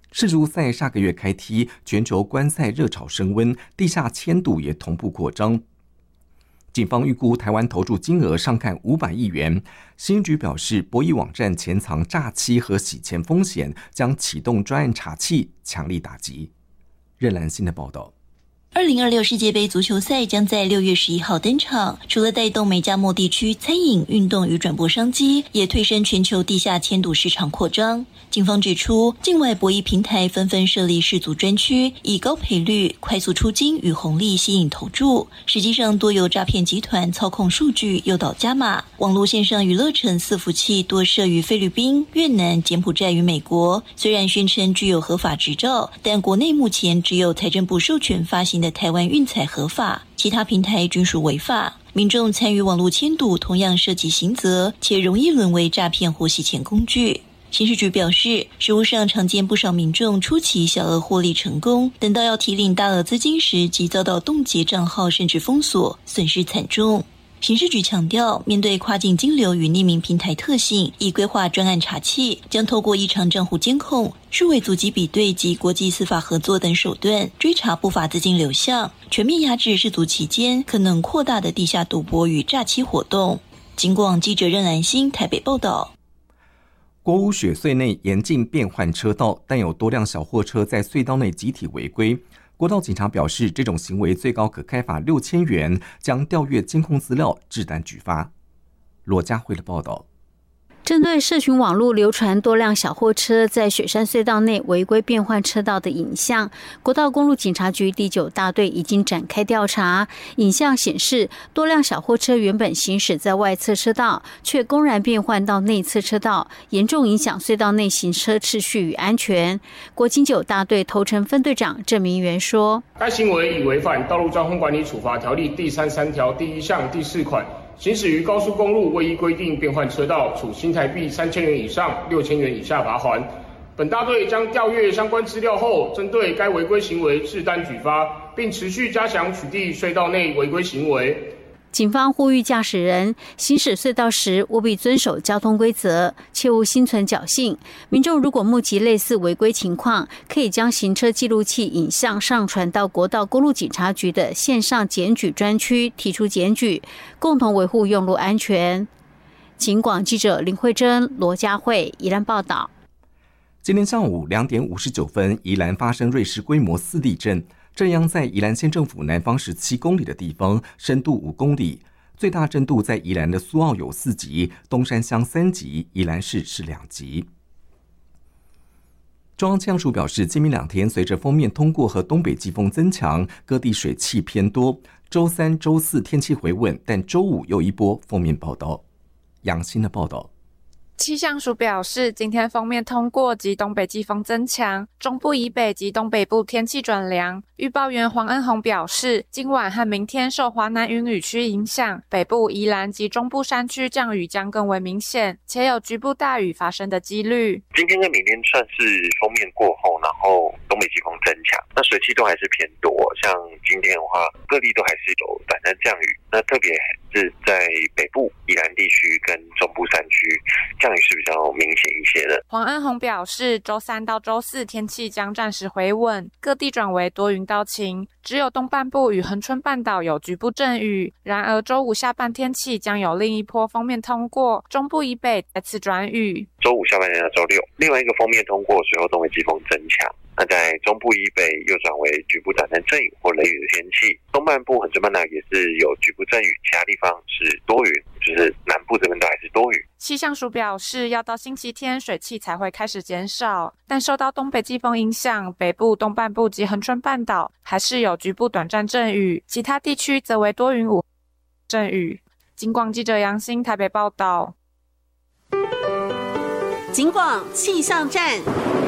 世足赛下个月开踢，全球观赛热潮升温，地下签赌也同步扩张。警方预估台湾投注金额上看500亿元。新局表示，博弈网站潜藏诈欺和洗钱风险，将启动专案查缉，强力打击。任兰心的报道。 2026世界杯足球赛将在6月11号登场，除了带动美加墨地区餐饮、运动与转播商机，也推升全球地下签赌市场扩张。警方指出，境外博弈平台纷纷设立世足专区，以高赔率、快速出金与红利吸引投注，实际上多由诈骗集团操控数据，诱导加码。网络线上娱乐城伺服器多设于菲律宾、越南、柬埔寨与美国，虽然宣称具有合法执照，但国内目前只有财政部授权发行的台湾运彩合法，其他平台均属违法。民众参与网络签赌同样涉及刑责，且容易沦为诈骗或洗钱工具。刑事局表示，实务上常见不少民众初期小额获利成功，等到要提领大额资金时，即遭到冻结账号甚至封锁，损失惨重。刑事局强调，面对跨境金流与匿名平台特性，已规划专案查缉，将透过异常账户监控、数位足迹比对及国际司法合作等手段，追查不法资金流向，全面压制世足期间可能扩大的地下赌博与诈欺活动。警广记者任兰心台北报道。 国五雪隧内严禁变换车道，但有多辆小货车在隧道内集体违规。国道警察表示，这种行为最高可开罚6000元，将调阅监控资料，制单举发。罗家慧的报道。 针对社群网络流传多辆小货车在雪山隧道内违规变换车道的影像，国道公路警察局第9大队已经展开调查。影像显示，多辆小货车原本行驶在外侧车道，却公然变换到内侧车道，严重影响隧道内行车秩序与安全。国警9大队头城分队长郑明元说：“ 该行为已违反《道路交通管理处罚条例》第33条第1项第4款。”行驶于高速公路未依规定变换车道，处新台币3000元以上6000元以下罚锾。本大队将调阅相关资料后，针对该违规行为制单举发，并持续加强取缔隧道内违规行为。 警方呼吁驾驶人行驶隧道时务必遵守交通规则，切勿心存侥幸。民众如果目击类似违规情况，可以将行车记录器影像上传到国道公路警察局的线上检举专区，提出检举，共同维护用路安全。警广记者林慧珍、罗佳慧宜兰报道。 今天上午2点59分，宜兰发生瑞士规模4地震。震央在宜兰县政府南方17公里的地方，深度5公里，最大震度在宜兰的苏澳有4级，东山乡3级，宜兰市是2级。中央气象署表示，今明2天随着锋面通过和东北季风增强，各地水汽偏多。周3、周4天气回稳，但周5又一波锋面报道。杨欣的报道。 气象署表示，今天锋面通过及东北季风增强，中部以北及东北部天气转凉。预报员黄恩宏表示，今晚和明天受华南云雨区影响，北部宜兰及中部山区降雨将更为明显，且有局部大雨发生的几率。 今天跟明天算是锋面过后，然后东北季风增强，那水汽都还是偏多。像今天的话，各地都还是有短暂降雨，那特别是在北部宜兰地区跟中部山区，降雨是比较明显一些的。 黄恩宏表示，周3到周4天气将暂时回稳，各地转为多云到晴，只有东半部与恒春半岛有局部阵雨。然而周5下半天气将有另一波锋面通过，中部以北再次转雨。 周5下半天到周6，另外一个锋面通过，随后东北季风增强。那在中部以北又转为局部短暂阵雨或雷雨的天气，东半部恒春半岛也是有局部阵雨，其他地方是多云，就是南部这边都还是多雨。 气象署表示，要到星期天水汽才会开始减少，但受到东北季风影响，北部、东半部及恒春半岛还是有局部短暂阵雨，其他地区则为多云无阵雨。警广记者杨欣台北报道。 警广气象站。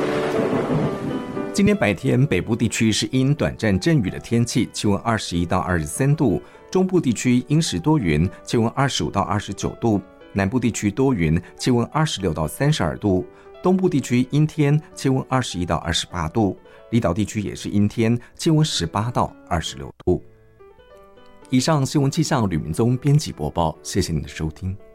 今天白天，北部地区是阴短暂阵雨的天气，气温21到23度；中部地区阴时多云，气温25到29度；南部地区多云，气温26到32度；东部地区阴天，气温21到28度；离岛地区也是阴天，气温18到26度。以上新闻气象吕明宗编辑播报，谢谢您的收听。